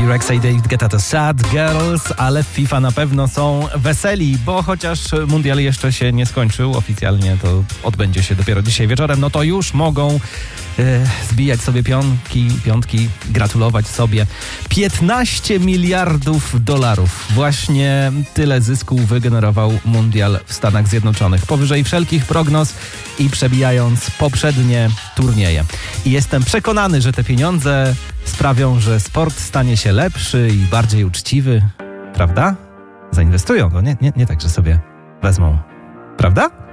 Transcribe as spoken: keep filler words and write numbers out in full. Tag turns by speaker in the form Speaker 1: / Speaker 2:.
Speaker 1: Rexa i David Guetta to Sad Girls, ale w FIFA na pewno są weseli, bo chociaż mundial jeszcze się nie skończył, oficjalnie to odbędzie się dopiero dzisiaj wieczorem, no to już mogą e, zbijać sobie piątki, piątki, gratulować sobie. piętnaście miliardów dolarów. Właśnie tyle zysku wygenerował mundial w Stanach Zjednoczonych. Powyżej wszelkich prognoz i przebijając poprzednie turnieje. I jestem przekonany, że te pieniądze sprawią, że sport stanie się lepszy i bardziej uczciwy. Prawda? Zainwestują, to nie, nie, nie tak, że sobie wezmą. Prawda?